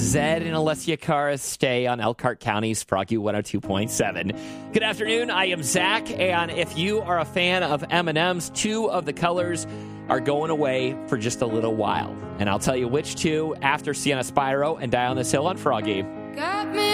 Zed and Alessia Cara stay on Elkhart County's Froggy 102.7. Good afternoon. I am Zach, and if you are a fan of M&M's, two of the colors are going away for just a little while. And I'll tell you which two after Sienna Spyro and Die on This Hill on Froggy. Got me